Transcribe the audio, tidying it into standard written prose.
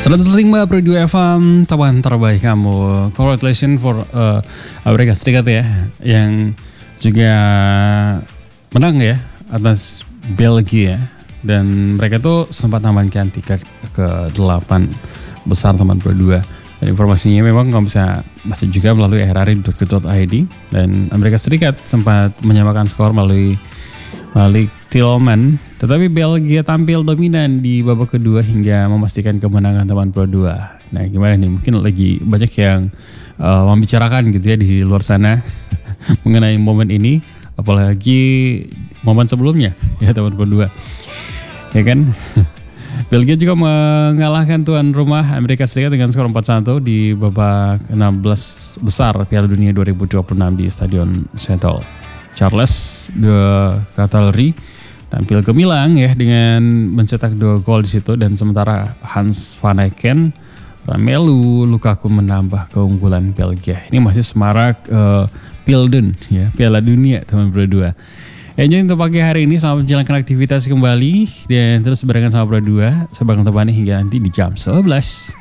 105.2 FM, teman terbaik kamu. Congratulations for Amerika Serikat ya, yang juga menang ya atas Belgia. Dan mereka tuh sempat mengamankan tiket ke 8 besar teman berdua. Dan informasinya memang kamu bisa baca juga melalui rri.co.id. Dan Amerika Serikat sempat menyamakan skor melalui Malik Tillman, tetapi Belgia tampil dominan di babak kedua hingga memastikan kemenangan teman Pro 2. Nah gimana nih, mungkin lagi banyak yang membicarakan gitu ya di luar sana mengenai momen ini, apalagi momen sebelumnya ya teman Pro 2, ya kan. Belgia juga mengalahkan tuan rumah Amerika Serikat dengan skor 4-1 di babak 16 besar Piala Dunia 2026 di Stadion Seattle. Charles de Ketelaere tampil gemilang ya dengan mencetak 2 gol di situ, dan sementara Hans van Eyck, Romelu Lukaku menambah keunggulan Belgia. Ini masih semarak Pilden ya, Piala Dunia teman berdua. Enjoy untuk pagi hari ini, selamat menjalankan aktivitas kembali dan terus barengan sama berdua sebagai temani hingga nanti di jam 11.